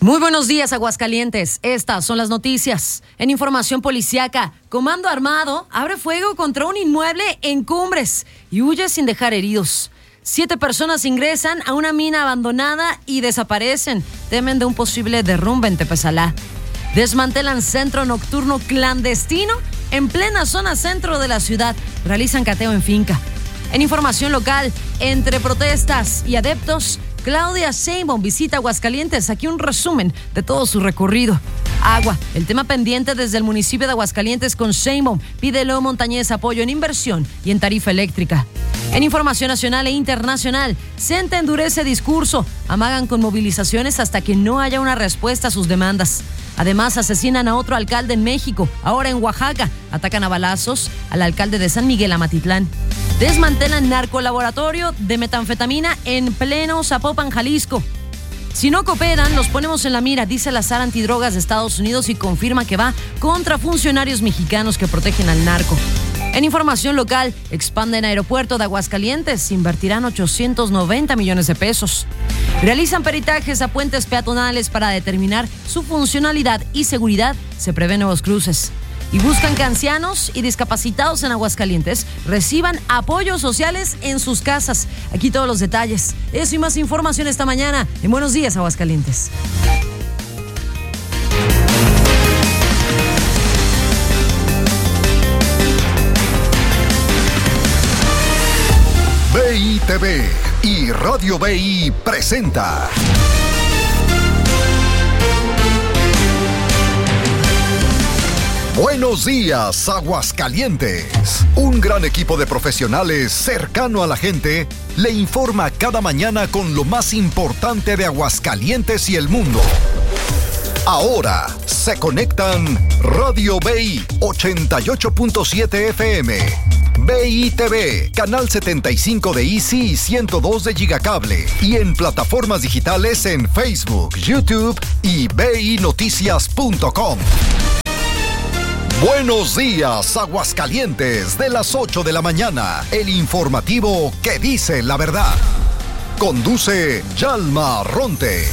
Muy buenos días, Aguascalientes. Estas son las noticias. En información policíaca, Comando Armado abre fuego contra un inmueble en Cumbres y huye sin dejar heridos. 7 personas ingresan a una mina abandonada y desaparecen. Temen de un posible derrumbe en Tepezalá. Desmantelan centro nocturno clandestino en plena zona centro de la ciudad. Realizan cateo en finca. En información local, entre protestas y adeptos, Claudia Sheinbaum visita Aguascalientes. Aquí un resumen de todo su recorrido. Agua, el tema pendiente desde el municipio de Aguascalientes con Sheinbaum. Pide Leo Montañez apoyo en inversión y en tarifa eléctrica. En información nacional e internacional, CENTE endurece discurso. Amagan con movilizaciones hasta que no haya una respuesta a sus demandas. Además, asesinan a otro alcalde en México. Ahora en Oaxaca, atacan a balazos al alcalde de San Miguel Amatitlán. Desmantelan narcolaboratorio de metanfetamina en pleno Zapopan, Jalisco. Si no cooperan, los ponemos en la mira, dice la SAR Antidrogas de Estados Unidos y confirma que va contra funcionarios mexicanos que protegen al narco. En información local, expanden aeropuerto de Aguascalientes, invertirán 890 millones de pesos. Realizan peritajes a puentes peatonales para determinar su funcionalidad y seguridad. Se prevén nuevos cruces. Y buscan que ancianos y discapacitados en Aguascalientes reciban apoyos sociales en sus casas. Aquí todos los detalles. Eso y más información esta mañana en Buenos Días, Aguascalientes. BI TV y Radio BI presenta Buenos días, Aguascalientes. Un gran equipo de profesionales cercano a la gente le informa cada mañana con lo más importante de Aguascalientes y el mundo. Ahora se conectan Radio BI 88.7 FM, BI TV, Canal 75 de Easy y 102 de Gigacable, y en plataformas digitales en Facebook, YouTube y BINoticias.com. Buenos días, Aguascalientes, de las 8 de la mañana, el informativo que dice la verdad. Conduce Yalma Ronte.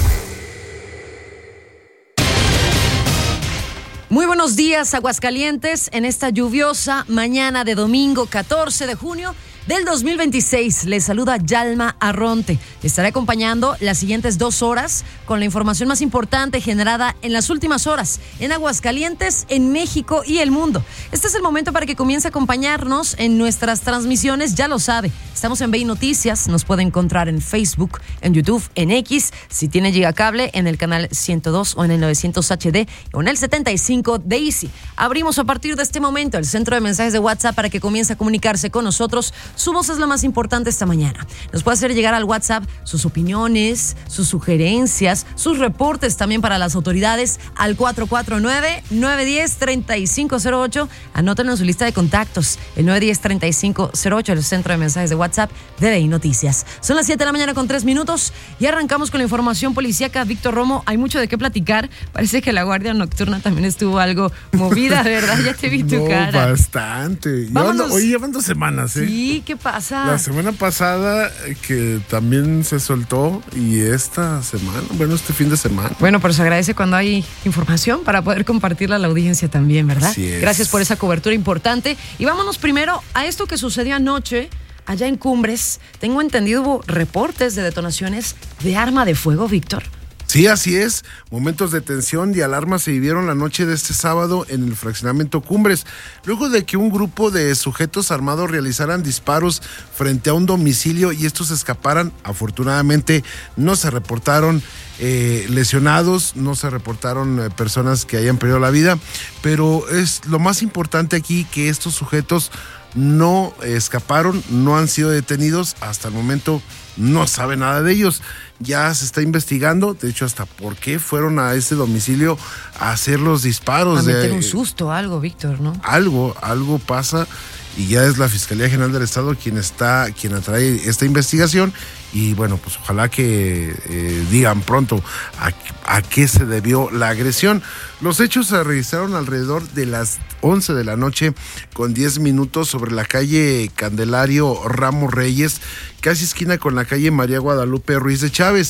Muy buenos días, Aguascalientes, en esta lluviosa mañana de domingo 14 de junio del 2026. Les saluda Yalma Arronte. Estaré acompañando las siguientes 2 horas con la información más importante generada en las últimas horas en Aguascalientes, en México y el mundo. Este es el momento para que comience a acompañarnos en nuestras transmisiones. Ya lo sabe, estamos en BI Noticias. Nos puede encontrar en Facebook, en YouTube, en X. Si tiene Gigacable, en el canal 102 o en el 900 HD o en el 75 de Easy. Abrimos a partir de este momento el centro de mensajes de WhatsApp para que comience a comunicarse con nosotros. Su voz es lo más importante esta mañana. Nos puede hacer llegar al WhatsApp sus opiniones, sus sugerencias, sus reportes también para las autoridades al 449-910-3508. Anótenlo en su lista de contactos, el 910-3508, el centro de mensajes de WhatsApp de BI Noticias. Son las 7 de la mañana con 3 minutos y arrancamos con la información policíaca. Víctor Romo, hay mucho de qué platicar. Parece que la Guardia Nocturna también estuvo algo movida, ¿verdad? Ya te vi tu cara. Bastante. Hoy llevan 2 semanas, ¿eh? Sí, ¿qué pasa? La semana pasada que también se soltó y esta semana, este fin de semana. Bueno, pero se agradece cuando hay información para poder compartirla a la audiencia también, ¿verdad? Así es. Gracias por esa cobertura importante. Y vámonos primero a esto que sucedió anoche allá en Cumbres. Tengo entendido hubo reportes de detonaciones de arma de fuego, Víctor. Sí, así es. Momentos de tensión y alarma se vivieron la noche de este sábado en el fraccionamiento Cumbres, luego de que un grupo de sujetos armados realizaran disparos frente a un domicilio y estos escaparan. Afortunadamente no se reportaron lesionados, no se reportaron personas que hayan perdido la vida, pero es lo más importante aquí que estos sujetos no escaparon, no han sido detenidos. Hasta el momento no sabe nada de ellos. Ya se está investigando, de hecho, hasta por qué fueron a ese domicilio a hacer los disparos. A meter un susto, algo, Víctor, ¿no? Algo pasa y ya es la Fiscalía General del Estado quien atrae esta investigación. Y bueno, pues ojalá que digan pronto a qué se debió la agresión. Los hechos se registraron alrededor de las 11 de la noche con 10 minutos sobre la calle Candelario Ramos Reyes, casi esquina con la calle María Guadalupe Ruiz de Chávez.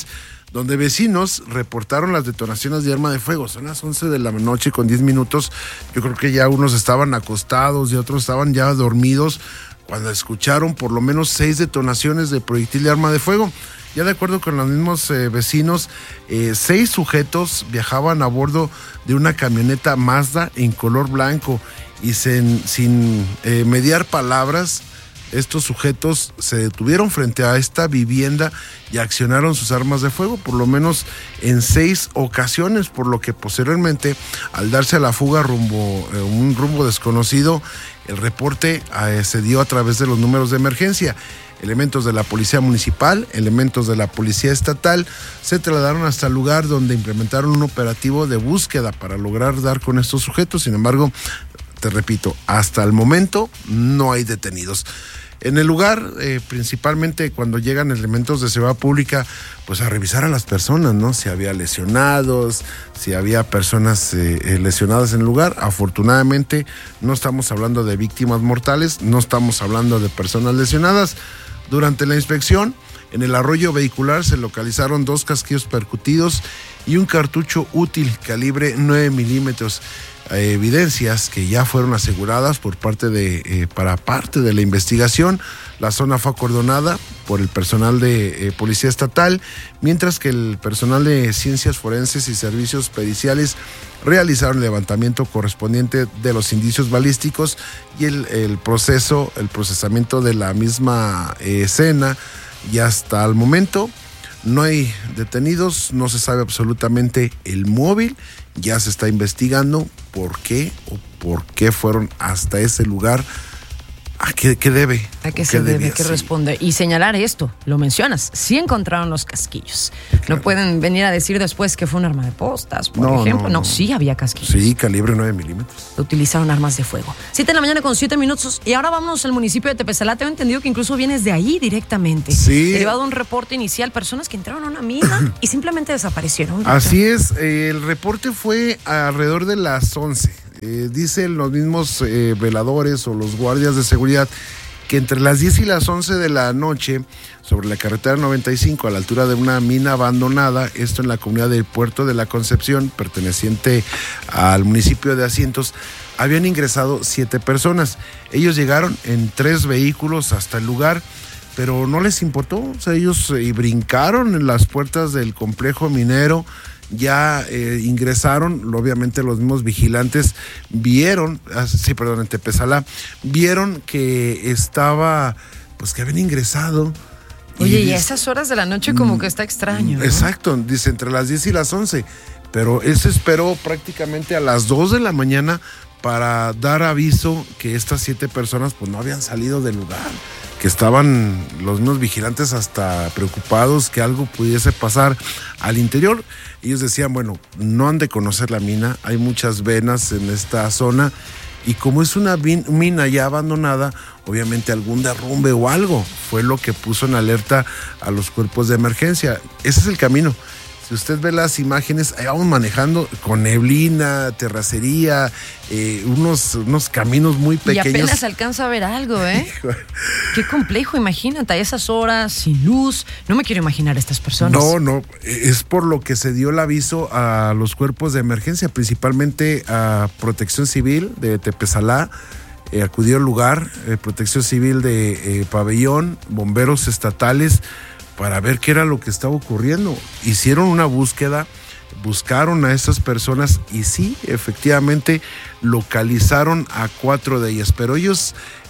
donde vecinos reportaron las detonaciones de arma de fuego. Son las 11 de la noche con 10 minutos. Yo creo que ya unos estaban acostados y otros estaban ya dormidos cuando escucharon por lo menos 6 detonaciones de proyectil de arma de fuego. Ya de acuerdo con los mismos vecinos, 6 sujetos viajaban a bordo de una camioneta Mazda en color blanco y sin mediar palabras, estos sujetos se detuvieron frente a esta vivienda y accionaron sus armas de fuego, por lo menos en 6 ocasiones, por lo que posteriormente, al darse a la fuga un rumbo desconocido, el reporte se dio a través de los números de emergencia. Elementos de la policía municipal, elementos de la policía estatal se trasladaron hasta el lugar donde implementaron un operativo de búsqueda para lograr dar con estos sujetos. Sin embargo, te repito, hasta el momento no hay detenidos. En el lugar, principalmente cuando llegan elementos de seguridad pública, pues a revisar a las personas, ¿no? Si había lesionados, si había personas lesionadas en el lugar. Afortunadamente, no estamos hablando de víctimas mortales, no estamos hablando de personas lesionadas. Durante la inspección, en el arroyo vehicular se localizaron 2 casquillos percutidos y un cartucho útil calibre 9 milímetros. Evidencias que ya fueron aseguradas para parte de la investigación. La zona fue acordonada por el personal de Policía Estatal, mientras que el personal de Ciencias Forenses y Servicios Periciales realizaron el levantamiento correspondiente de los indicios balísticos y el procesamiento de la misma escena. Y hasta el momento no hay detenidos, no se sabe absolutamente el móvil. Ya se está investigando por qué fueron hasta ese lugar. ¿A qué debe? ¿A qué se debe? ¿Qué responde? Y señalar esto, lo mencionas, sí encontraron los casquillos. Claro. No pueden venir a decir después que fue un arma de postas, por ejemplo. No, sí había casquillos. Sí, calibre 9 milímetros. Utilizaron armas de fuego. 7 de la mañana con 7 minutos. Y ahora vámonos al municipio de Tepesalá. Tengo entendido que incluso vienes de ahí directamente. Sí. Derivado de un reporte inicial, personas que entraron a una mina y simplemente desaparecieron. Así es, el reporte fue alrededor de las 11. Dicen los mismos veladores o los guardias de seguridad que entre las 10 y las 11 de la noche, sobre la carretera 95, a la altura de una mina abandonada, esto en la comunidad del Puerto de la Concepción, perteneciente al municipio de Asientos, habían ingresado 7 personas. Ellos llegaron en 3 vehículos hasta el lugar, pero no les importó. O sea, ellos brincaron en las puertas del complejo minero. Ya ingresaron, obviamente los mismos vigilantes vieron, en Tepesalá, vieron que que habían ingresado. Oye, y a esas horas de la noche como que está extraño, ¿no? Exacto, dice entre las 10 y las 11, pero él se esperó prácticamente a las 2 de la mañana para dar aviso que estas 7 personas pues no habían salido del lugar, que estaban los mismos vigilantes hasta preocupados que algo pudiese pasar al interior. Ellos decían, bueno, no han de conocer la mina, hay muchas venas en esta zona y como es una mina ya abandonada, obviamente algún derrumbe o algo fue lo que puso en alerta a los cuerpos de emergencia. Ese es el camino. Si usted ve las imágenes, ahí vamos manejando con neblina, terracería, unos caminos muy pequeños. Y apenas alcanza a ver algo, ¿eh? Qué complejo, imagínate, a esas horas, sin luz. No me quiero imaginar a estas personas. No, es por lo que se dio el aviso a los cuerpos de emergencia, principalmente a Protección Civil de Tepesalá. Acudió al lugar, Protección Civil de Pabellón, bomberos estatales, para ver qué era lo que estaba ocurriendo. Hicieron una búsqueda, buscaron a esas personas y sí, efectivamente, localizaron a 4 de ellas, pero ellos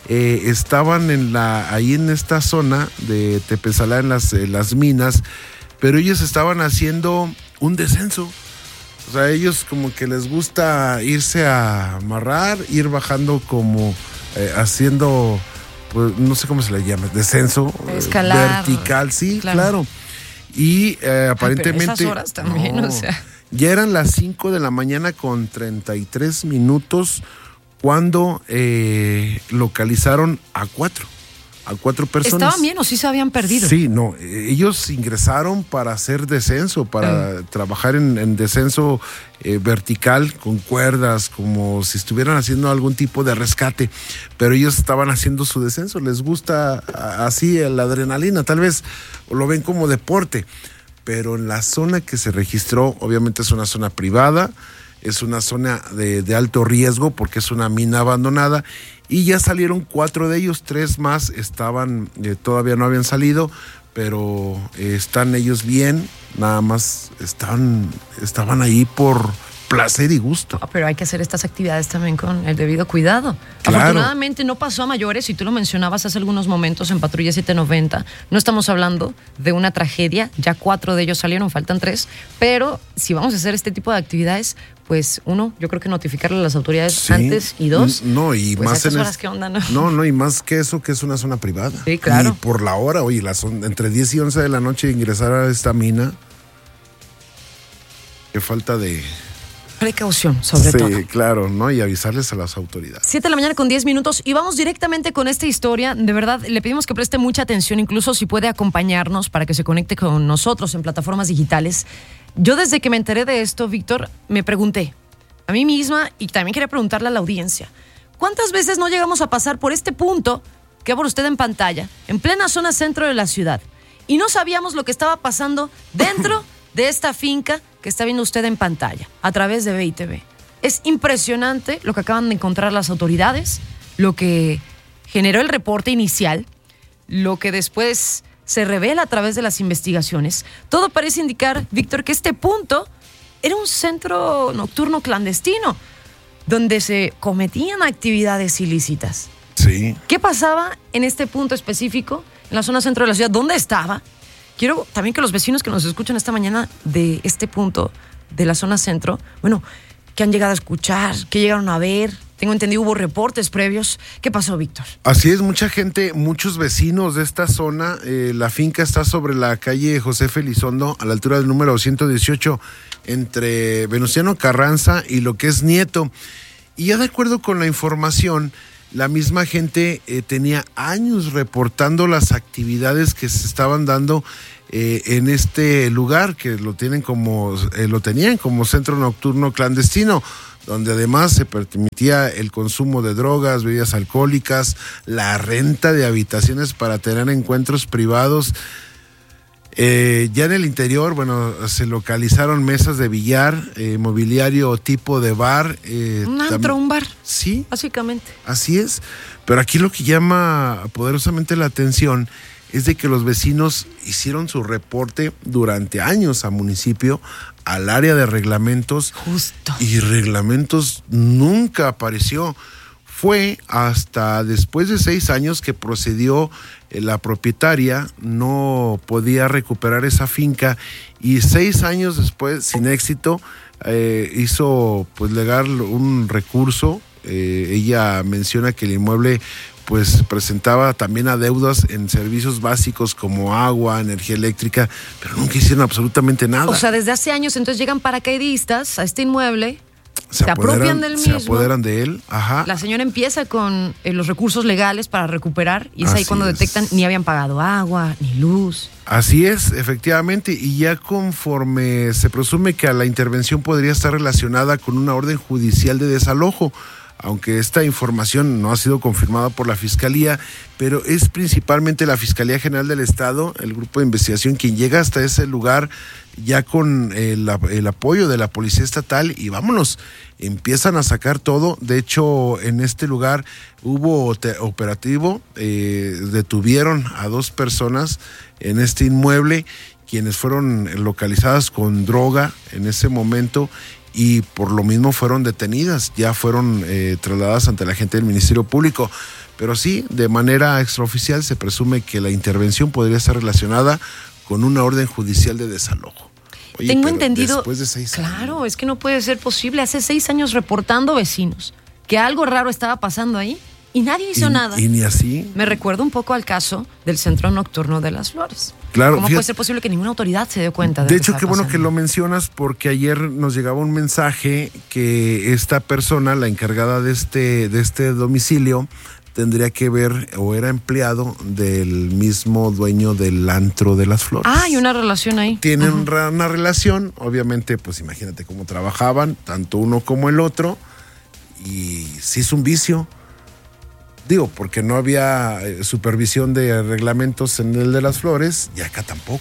estaban ahí en esta zona de Tepesalá, en las minas, pero ellos estaban haciendo un descenso. O sea, ellos como que les gusta irse a amarrar, ir bajando como haciendo... Pues, no sé cómo se le llama, descenso, escalar, vertical, sí, claro. Y aparentemente... pero esas horas también, o sea... Ya eran las 5 de la mañana con 33 minutos cuando localizaron a 4 personas. ¿Estaban bien o sí se habían perdido? Sí, no, ellos ingresaron para hacer descenso, para trabajar en descenso vertical con cuerdas, como si estuvieran haciendo algún tipo de rescate, pero ellos estaban haciendo su descenso, les gusta así la adrenalina, tal vez lo ven como deporte. pero en la zona que se registró, obviamente es una zona privada, es una zona de alto riesgo porque es una mina abandonada, y ya salieron 4 de ellos, 3 más estaban, todavía no habían salido, pero están ellos bien, nada más estaban ahí por placer y gusto. Pero hay que hacer estas actividades también con el debido cuidado. Claro. Afortunadamente no pasó a mayores, y tú lo mencionabas hace algunos momentos en Patrulla 790. No estamos hablando de una tragedia, ya 4 de ellos salieron, faltan 3, pero si vamos a hacer este tipo de actividades, pues uno, yo creo que notificarle a las autoridades antes, y 2, no, y pues más a estas horas, ¿qué onda? No, y más que eso, que es una zona privada. Sí, claro. Y por la hora, oye, entre 10 y 11 de la noche ingresar a esta mina, qué falta de precaución, sobre todo. Sí, claro, ¿no? Y avisarles a las autoridades. 7 de la mañana con 10 minutos y vamos directamente con esta historia. De verdad, le pedimos que preste mucha atención, incluso si puede acompañarnos para que se conecte con nosotros en plataformas digitales. Yo desde que me enteré de esto, Víctor, me pregunté a mí misma, y también quería preguntarle a la audiencia, ¿cuántas veces no llegamos a pasar por este punto que va por usted en pantalla, en plena zona centro de la ciudad, y no sabíamos lo que estaba pasando dentro de esta finca que está viendo usted en pantalla a través de BITV? Es impresionante lo que acaban de encontrar las autoridades, lo que generó el reporte inicial, lo que después se revela a través de las investigaciones. Todo parece indicar, Víctor, que este punto era un centro nocturno clandestino donde se cometían actividades ilícitas. Sí. ¿Qué pasaba en este punto específico, en la zona centro de la ciudad? ¿Dónde estaba? Quiero también que los vecinos que nos escuchan esta mañana de este punto de la zona centro, bueno, ¿qué han llegado a escuchar? ¿Qué llegaron a ver? Tengo entendido, hubo reportes previos. ¿Qué pasó, Víctor? Así es, mucha gente, muchos vecinos de esta zona. La finca está sobre la calle José Felizondo, a la altura del número 118, entre Venustiano Carranza y lo que es Nieto. Y ya de acuerdo con la información, la misma gente tenía años reportando las actividades que se estaban dando en este lugar, que lo tenían como centro nocturno clandestino, donde además se permitía el consumo de drogas, bebidas alcohólicas, la renta de habitaciones para tener encuentros privados. Ya en el interior, bueno, se localizaron mesas de billar, mobiliario tipo de bar. Un antro, un bar. Sí. Básicamente. Así es. Pero aquí lo que llama poderosamente la atención es de que los vecinos hicieron su reporte durante años a municipio, al área de reglamentos. Justo. Y reglamentos nunca apareció. Fue hasta después de 6 años que procedió la propietaria, no podía recuperar esa finca, y 6 años después, sin éxito, hizo pues legal un recurso. Ella menciona que el inmueble pues presentaba también adeudas en servicios básicos como agua, energía eléctrica, pero nunca hicieron absolutamente nada. O sea, desde hace años entonces llegan paracaidistas a este inmueble, se apropian del mismo. Se apoderan de él, ajá. La señora empieza con los recursos legales para recuperar, y es ahí cuando detectan ni habían pagado agua, ni luz. Así es, efectivamente, y ya conforme se presume que a la intervención podría estar relacionada con una orden judicial de desalojo, aunque esta información no ha sido confirmada por la Fiscalía, pero es principalmente la Fiscalía General del Estado, el grupo de investigación, quien llega hasta ese lugar ya con el apoyo de la Policía Estatal, y vámonos, empiezan a sacar todo. De hecho, en este lugar hubo operativo, detuvieron a 2 personas en este inmueble, quienes fueron localizadas con droga en ese momento, y por lo mismo fueron detenidas, ya fueron trasladadas ante la gente del Ministerio Público. Pero sí, de manera extraoficial se presume que la intervención podría estar relacionada con una orden judicial de desalojo. Oye, tengo entendido. Después de 6 años. Claro, es que no puede ser posible. Hace 6 años reportando vecinos que algo raro estaba pasando ahí y nadie hizo nada. Y ni así. Me recuerda un poco al caso del Centro Nocturno de las Flores. Claro. ¿Cómo puede ser posible que ninguna autoridad se dé cuenta de hecho, qué bueno que lo mencionas, porque ayer nos llegaba un mensaje que esta persona, la encargada de este domicilio, tendría que ver o era empleado del mismo dueño del antro de las Flores. Ah, hay una relación ahí. Tienen una relación, obviamente, pues imagínate cómo trabajaban, tanto uno como el otro, y sí es un vicio. Digo, porque no había supervisión de reglamentos en el de las Flores, y acá tampoco.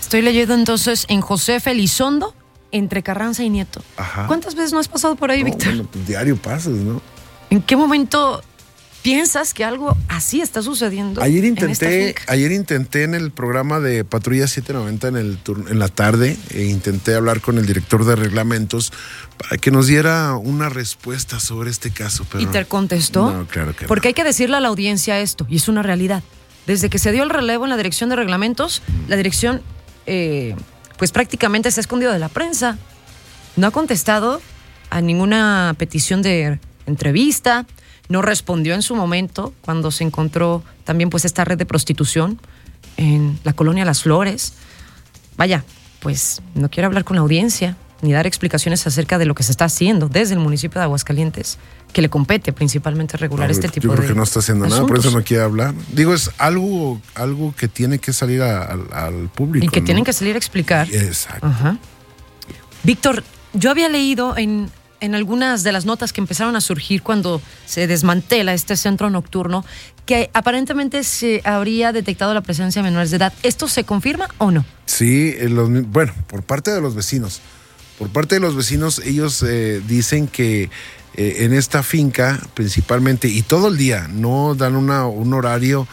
Estoy leyendo entonces en José Elizondo, entre Carranza y Nieto. Ajá. ¿Cuántas veces no has pasado por ahí, Víctor? Bueno, pues diario pasas, ¿no? ¿En qué momento piensas que algo así está sucediendo? Ayer en esta intenté en el programa de Patrulla 790 en la tarde, intenté hablar con el director de reglamentos para que nos diera una respuesta sobre este caso. Pero ¿y te contestó? No, claro que Porque no. hay que decirle a la audiencia esto, y es una realidad. Desde que se dio el relevo en la dirección de reglamentos, la dirección pues prácticamente se ha escondido de la prensa. No ha contestado a ninguna petición de entrevista, no respondió en su momento cuando se encontró también pues esta red de prostitución en la colonia Las Flores. Vaya, pues no quiere hablar con la audiencia ni dar explicaciones acerca de lo que se está haciendo desde el municipio de Aguascalientes, que le compete principalmente regular este tipo de Yo creo que no está haciendo nada, por asuntos. eso no quiere hablar. Digo, es algo que tiene que salir al público. Y que ¿no? tienen que salir a explicar. Exacto. Ajá. Víctor, yo había leído en algunas de las notas que empezaron a surgir cuando se desmantela este centro nocturno que aparentemente se habría detectado la presencia de menores de edad. ¿Esto se confirma o no? Sí, bueno, por parte de los vecinos. Por parte de los vecinos, ellos dicen que en esta finca principalmente, y todo el día, no dan un horario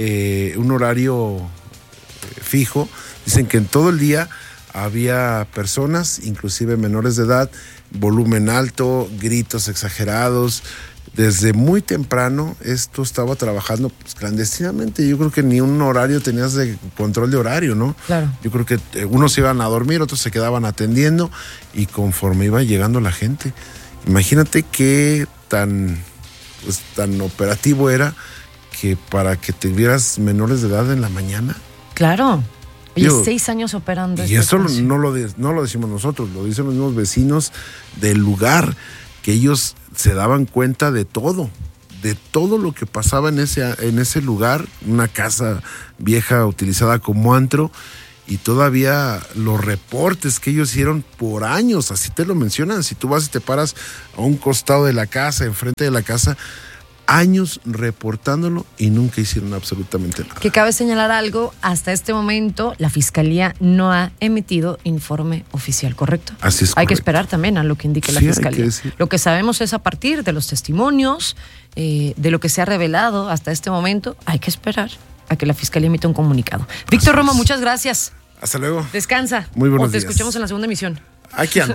fijo, dicen que en todo el día había personas, inclusive menores de edad, volumen alto, gritos exagerados. Desde muy temprano esto estaba trabajando pues, clandestinamente. Yo creo que ni un horario tenías de control de horario, ¿no? Claro. Yo creo que unos iban a dormir, otros se quedaban atendiendo y conforme iba llegando la gente. Imagínate qué tan operativo era que para que tuvieras menores de edad en la mañana. Claro. Oye, Digo, 6 años operando. Y eso no lo decimos nosotros, lo dicen los mismos vecinos del lugar, que ellos se daban cuenta de todo lo que pasaba en ese lugar, una casa vieja utilizada como antro, y todavía los reportes que ellos hicieron por años, así te lo mencionan, si tú vas y te paras a un costado de la casa, enfrente de la casa, años reportándolo y nunca hicieron absolutamente nada. Que cabe señalar algo, hasta este momento la Fiscalía no ha emitido informe oficial, ¿correcto? Así es. Hay que correcto. esperar también a lo que indique la Sí, hay Fiscalía. que decir. Lo que sabemos es a partir de los testimonios, de lo que se ha revelado hasta este momento, hay que esperar a que la Fiscalía emita un comunicado. Víctor Romo, muchas gracias. Hasta luego. Descansa. Muy buenos o te días. escuchamos en la segunda emisión. Aquí ando.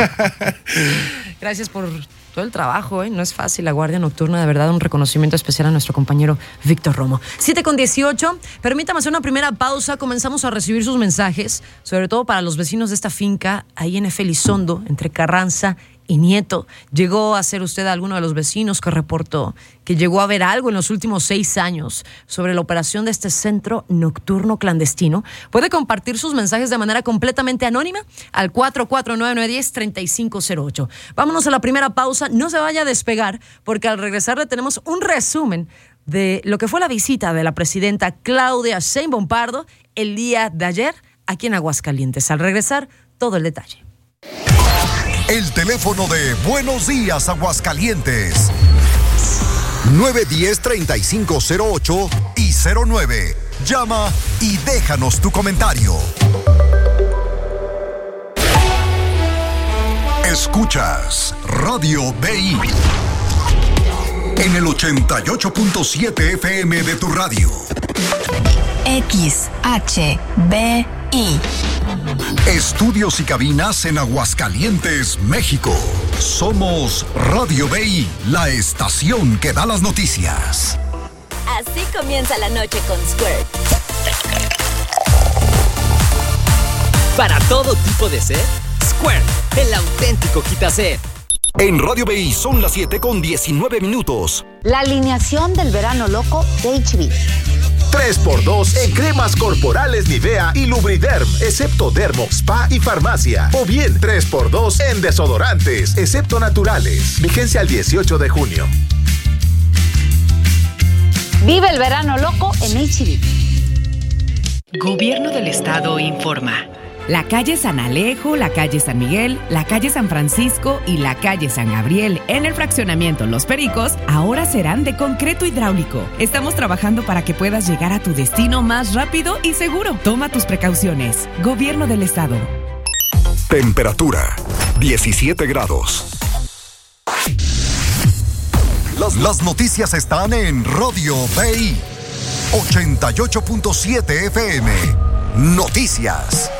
Gracias por todo el trabajo, no es fácil la Guardia Nocturna, de verdad un reconocimiento especial a nuestro compañero Víctor Romo. 7:18, permítame hacer una primera pausa, comenzamos a recibir sus mensajes, sobre todo para los vecinos de esta finca, ahí en Elizondo, entre Carranza y Nieto. ¿Llegó a ser usted alguno de los vecinos que reportó que llegó a ver algo en los últimos 6 años sobre la operación de este centro nocturno clandestino? Puede compartir sus mensajes de manera completamente anónima al 449-910-3508. Vámonos a la primera pausa, no se vaya a despegar, porque al regresar le tenemos un resumen de lo que fue la visita de la presidenta Claudia Sheinbaum Pardo el día de ayer aquí en Aguascalientes. Al regresar, todo el detalle. El teléfono de Buenos Días Aguascalientes. 910-3508 y 09. Llama y déjanos tu comentario. Escuchas Radio BI en el 88.7 FM de tu radio. XHBI. Estudios y cabinas en Aguascalientes, México. Somos Radio BI, la estación que da las noticias. Así comienza la noche con Squirt. Para todo tipo de sed, Squirt, el auténtico quita-sed. En Radio BI son las 7:19. La alineación del verano loco de HB. 3x2 en cremas corporales Nivea y Lubriderm, excepto Dermo, Spa y Farmacia. O bien 3x2 en desodorantes, excepto naturales. Vigencia al 18 de junio. Vive el verano loco en HB. Gobierno del Estado informa. La calle San Alejo, la calle San Miguel, la calle San Francisco y la calle San Gabriel en el fraccionamiento Los Pericos ahora serán de concreto hidráulico. Estamos trabajando para que puedas llegar a tu destino más rápido y seguro. Toma tus precauciones. Gobierno del Estado. Temperatura 17 grados. Las noticias están en Radio BI 88.7 FM. Noticias.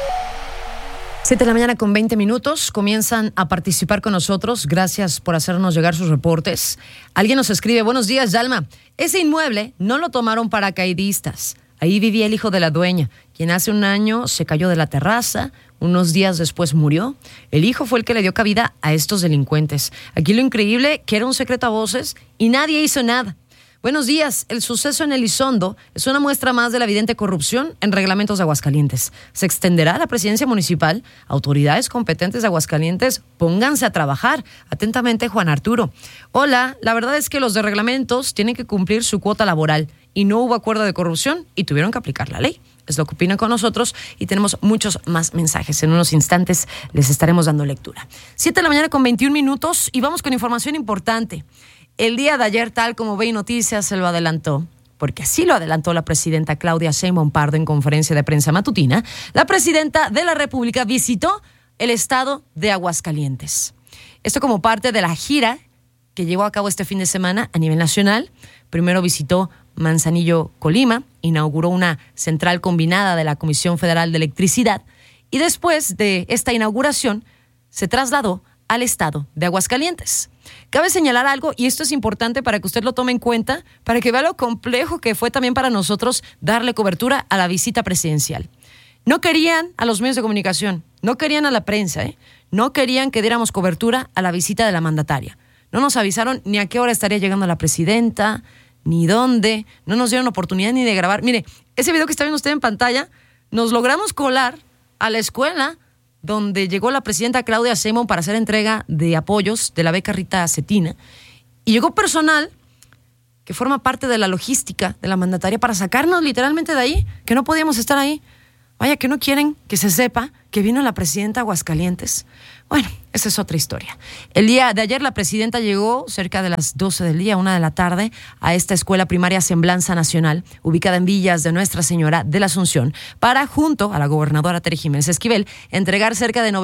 7 de la mañana con 20 minutos. Comienzan a participar con nosotros. Gracias por hacernos llegar sus reportes. Alguien nos escribe: buenos días, Yalma. Ese inmueble no lo tomaron paracaidistas. Ahí vivía el hijo de la dueña, quien hace un año se cayó de la terraza. Unos días después murió. El hijo fue el que le dio cabida a estos delincuentes. Aquí lo increíble, que era un secreto a voces y nadie hizo nada. Buenos días. El suceso en Elizondo es una muestra más de la evidente corrupción en reglamentos de Aguascalientes. Se extenderá a la presidencia municipal. Autoridades competentes de Aguascalientes, pónganse a trabajar. Atentamente, Juan Arturo. Hola, la verdad es que los de reglamentos tienen que cumplir su cuota laboral y no hubo acuerdo de corrupción y tuvieron que aplicar la ley. Es lo que opinan con nosotros y tenemos muchos más mensajes. En unos instantes les estaremos dando lectura. 7 de la mañana con 21 minutos y vamos con información importante. El día de ayer, tal como BI Noticias se lo adelantó, porque así lo adelantó la presidenta Claudia Sheinbaum Pardo en conferencia de prensa matutina, la presidenta de la República visitó el estado de Aguascalientes. Esto como parte de la gira que llevó a cabo este fin de semana a nivel nacional. Primero visitó Manzanillo, Colima, inauguró una central combinada de la Comisión Federal de Electricidad y después de esta inauguración se trasladó al estado de Aguascalientes. Cabe señalar algo, y esto es importante para que usted lo tome en cuenta, para que vea lo complejo que fue también para nosotros darle cobertura a la visita presidencial. No querían a los medios de comunicación, no querían a la prensa, no querían que diéramos cobertura a la visita de la mandataria. No nos avisaron ni a qué hora estaría llegando la presidenta, ni dónde, no nos dieron oportunidad ni de grabar. Mire, ese video que está viendo usted en pantalla, nos logramos colar a la escuela donde llegó la presidenta Claudia Sheinbaum para hacer entrega de apoyos de la beca Rita Cetina, y llegó personal que forma parte de la logística de la mandataria para sacarnos literalmente de ahí, que no podíamos estar ahí. Vaya, que no quieren que se sepa que vino la presidenta a Aguascalientes. Bueno, esa es otra historia. El día de ayer la presidenta llegó cerca de las 12 del día, 1 de la tarde, a esta escuela primaria Semblanza Nacional, ubicada en Villas de Nuestra Señora de la Asunción, para, junto a la gobernadora Tere Jiménez Esquivel, entregar cerca de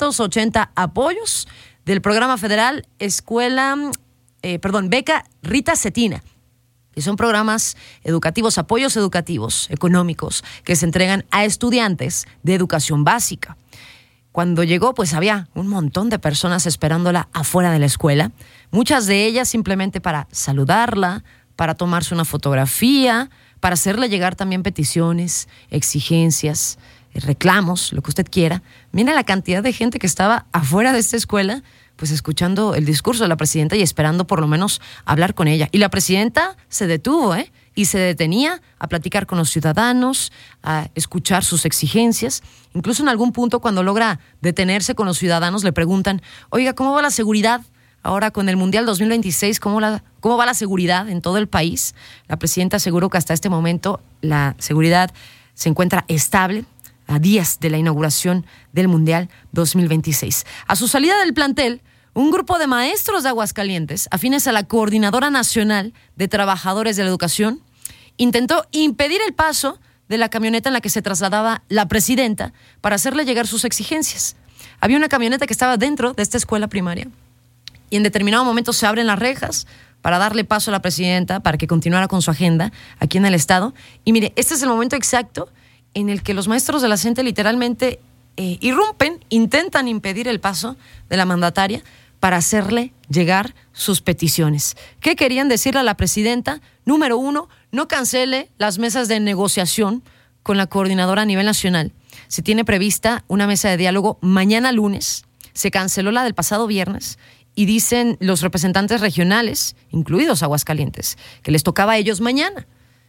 980 apoyos del programa federal Beca Rita Cetina, que son programas educativos, apoyos educativos, económicos, que se entregan a estudiantes de educación básica. Cuando llegó, pues había un montón de personas esperándola afuera de la escuela, muchas de ellas simplemente para saludarla, para tomarse una fotografía, para hacerle llegar también peticiones, exigencias, reclamos, lo que usted quiera. Mira la cantidad de gente que estaba afuera de esta escuela, pues escuchando el discurso de la presidenta y esperando por lo menos hablar con ella. Y la presidenta se detuvo, y se detenía a platicar con los ciudadanos, a escuchar sus exigencias. Incluso en algún punto, cuando logra detenerse con los ciudadanos, le preguntan: oiga, ¿cómo va la seguridad ahora con el Mundial 2026? ¿Cómo va la seguridad en todo el país? La presidenta aseguró que hasta este momento la seguridad se encuentra estable, a días de la inauguración del Mundial 2026. A su salida del plantel, un grupo de maestros de Aguascalientes, afines a la Coordinadora Nacional de Trabajadores de la Educación, intentó impedir el paso de la camioneta en la que se trasladaba la presidenta para hacerle llegar sus exigencias. Había una camioneta que estaba dentro de esta escuela primaria y en determinado momento se abren las rejas para darle paso a la presidenta para que continuara con su agenda aquí en el estado. Y mire, este es el momento exacto en el que los maestros de la CENTE literalmente irrumpen, intentan impedir el paso de la mandataria para hacerle llegar sus peticiones. ¿Qué querían decirle a la presidenta? Número 1, no cancele las mesas de negociación con la coordinadora a nivel nacional. Se tiene prevista una mesa de diálogo mañana lunes, se canceló la del pasado viernes, y dicen los representantes regionales, incluidos Aguascalientes, que les tocaba a ellos mañana.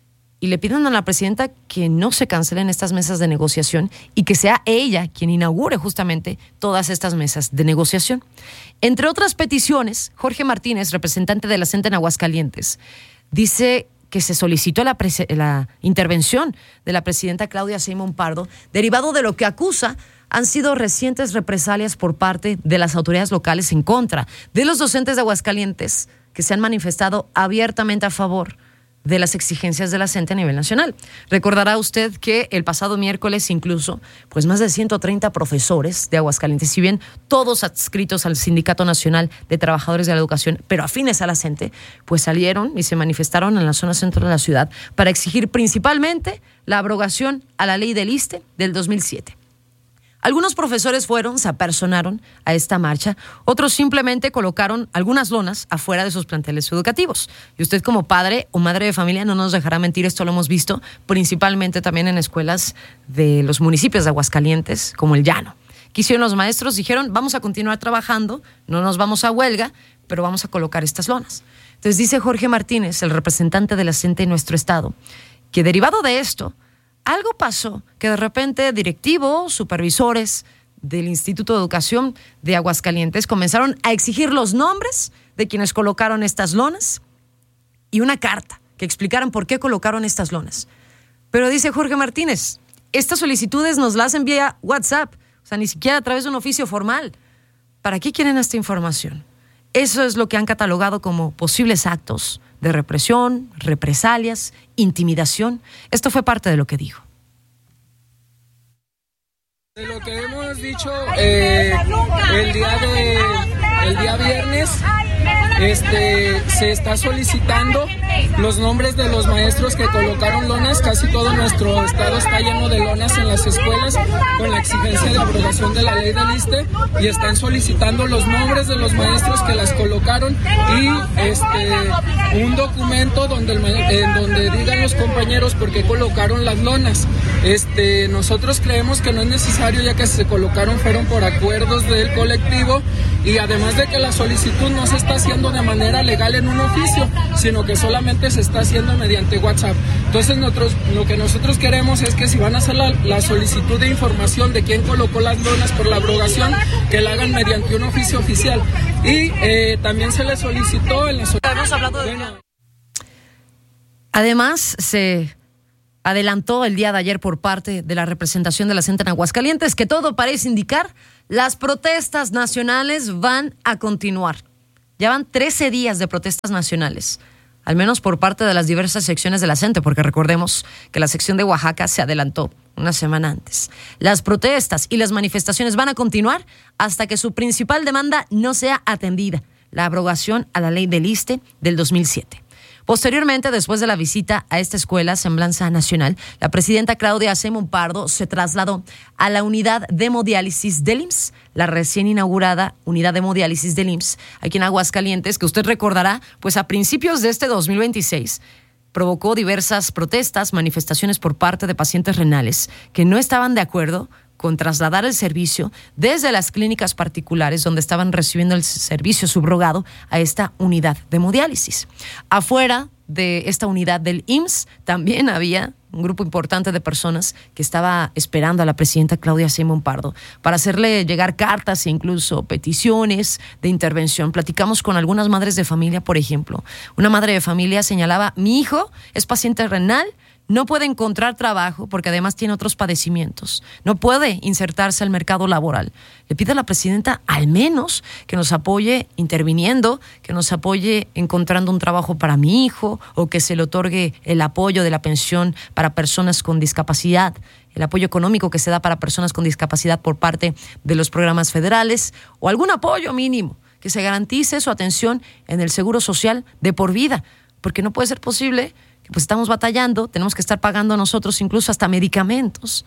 Y le piden a la presidenta que no se cancelen estas mesas de negociación y que sea ella quien inaugure justamente todas estas mesas de negociación. Entre otras peticiones, Jorge Martínez, representante de la CENTE en Aguascalientes, dice que se solicitó la intervención de la presidenta Claudia Sheinbaum Pardo, derivado de lo que acusa han sido recientes represalias por parte de las autoridades locales en contra de los docentes de Aguascalientes que se han manifestado abiertamente a favor de las exigencias de la CENTE a nivel nacional. Recordará usted que el pasado miércoles incluso, pues más de 130 profesores de Aguascalientes, si bien todos adscritos al Sindicato Nacional de Trabajadores de la Educación, pero afines a la CENTE, pues salieron y se manifestaron en la zona centro de la ciudad para exigir principalmente la abrogación a la ley del ISSSTE del 2007. Algunos profesores se apersonaron a esta marcha, otros simplemente colocaron algunas lonas afuera de sus planteles educativos. Y usted como padre o madre de familia no nos dejará mentir, esto lo hemos visto principalmente también en escuelas de los municipios de Aguascalientes, como el Llano. ¿Qué hicieron los maestros? Dijeron, vamos a continuar trabajando, no nos vamos a huelga, pero vamos a colocar estas lonas. Entonces dice Jorge Martínez, el representante de la CENTE en nuestro estado, que derivado de esto, algo pasó, que de repente directivos, supervisores del Instituto de Educación de Aguascalientes comenzaron a exigir los nombres de quienes colocaron estas lonas y una carta que explicaran por qué colocaron estas lonas. Pero dice Jorge Martínez, estas solicitudes nos las envía WhatsApp, o sea, ni siquiera a través de un oficio formal. ¿Para qué quieren esta información? Eso es lo que han catalogado como posibles actos de represión, represalias, intimidación. Esto fue parte de lo que dijo. De lo que hemos dicho el día viernes, se está solicitando los nombres de los maestros que colocaron lonas. Casi todo nuestro estado está lleno de lonas en las escuelas con la exigencia de abrogación de la ley del ISSSTE, y están solicitando los nombres de los maestros que las colocaron y un documento donde digan los compañeros por qué colocaron las lonas. Nosotros creemos que no es necesario, ya que se colocaron fueron por acuerdos del colectivo, y además de que la solicitud no se está haciendo de manera legal en un oficio, sino que solamente se está haciendo mediante WhatsApp. Entonces lo que nosotros queremos es que si van a hacer la solicitud de información de quién colocó las lonas por la abrogación, que la hagan mediante un oficio oficial. Y también se le solicitó en la Además, se adelantó el día de ayer por parte de la representación de la CENTE en Aguascalientes que todo parece indicar las protestas nacionales van a continuar. Ya van 13 días de protestas nacionales, al menos por parte de las diversas secciones de la CENTE, porque recordemos que la sección de Oaxaca se adelantó una semana antes. Las protestas y las manifestaciones van a continuar hasta que su principal demanda no sea atendida, la abrogación a la ley del ISSSTE del 2007. Posteriormente, después de la visita a esta escuela, Semblanza Nacional, la presidenta Claudia Sheinbaum Pardo se trasladó a la unidad de hemodiálisis del IMSS, la recién inaugurada unidad de hemodiálisis del IMSS, aquí en Aguascalientes, que usted recordará, pues a principios de este 2026, provocó diversas protestas, manifestaciones por parte de pacientes renales que no estaban de acuerdo con trasladar el servicio desde las clínicas particulares donde estaban recibiendo el servicio subrogado a esta unidad de hemodiálisis. Afuera de esta unidad del IMSS también había un grupo importante de personas que estaba esperando a la presidenta Claudia Sheinbaum Pardo para hacerle llegar cartas e incluso peticiones de intervención. Platicamos con algunas madres de familia, por ejemplo. Una madre de familia señalaba, mi hijo es paciente renal, no puede encontrar trabajo porque además tiene otros padecimientos. No puede insertarse al mercado laboral. Le pido a la presidenta al menos que nos apoye interviniendo, que nos apoye encontrando un trabajo para mi hijo o que se le otorgue el apoyo de la pensión para personas con discapacidad, el apoyo económico que se da para personas con discapacidad por parte de los programas federales o algún apoyo mínimo, que se garantice su atención en el seguro social de por vida, porque no puede ser posible pues estamos batallando, tenemos que estar pagando nosotros incluso hasta medicamentos.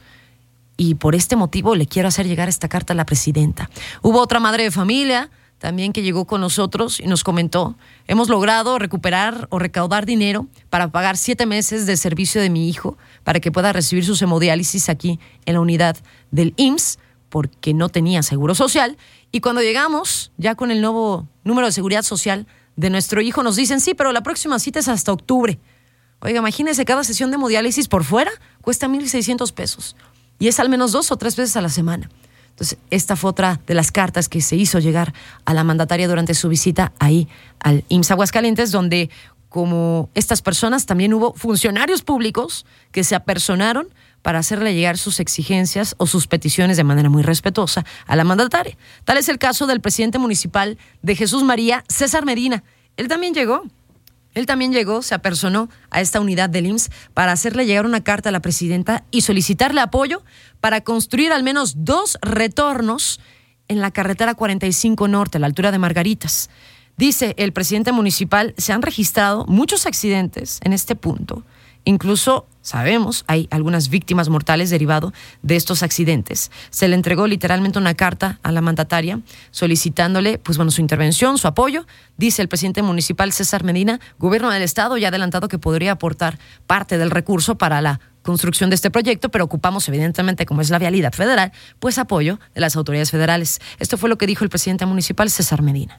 Y por este motivo le quiero hacer llegar esta carta a la presidenta. Hubo otra madre de familia también que llegó con nosotros y nos comentó, hemos logrado recuperar o recaudar dinero para pagar 7 meses de servicio de mi hijo para que pueda recibir sus hemodiálisis aquí en la unidad del IMSS porque no tenía seguro social. Y cuando llegamos ya con el nuevo número de seguridad social de nuestro hijo nos dicen, sí, pero la próxima cita es hasta octubre. Oiga, imagínese, cada sesión de hemodiálisis por fuera cuesta 1,600 pesos y es al menos 2 o 3 veces a la semana. Entonces, esta fue otra de las cartas que se hizo llegar a la mandataria durante su visita ahí al IMSS Aguascalientes, donde como estas personas, también hubo funcionarios públicos que se apersonaron para hacerle llegar sus exigencias o sus peticiones de manera muy respetuosa a la mandataria. Tal es el caso del presidente municipal de Jesús María, César Medina. Él también llegó, se apersonó a esta unidad del IMSS para hacerle llegar una carta a la presidenta y solicitarle apoyo para construir al menos 2 retornos en la carretera 45 Norte, a la altura de Margaritas. Dice el presidente municipal, se han registrado muchos accidentes en este punto. Incluso, sabemos, hay algunas víctimas mortales derivado de estos accidentes. Se le entregó literalmente una carta a la mandataria solicitándole, su intervención, su apoyo. Dice el presidente municipal César Medina, gobierno del estado ya ha adelantado que podría aportar parte del recurso para la construcción de este proyecto, pero ocupamos, evidentemente, como es la vialidad federal, apoyo de las autoridades federales. Esto fue lo que dijo el presidente municipal César Medina.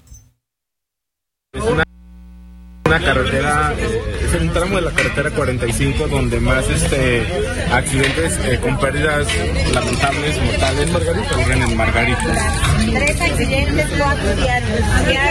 Es una carretera, es un tramo de la carretera 45 donde más accidentes con pérdidas lamentables, mortales, ocurren en Margaritas. 3 accidentes, 4 diarios.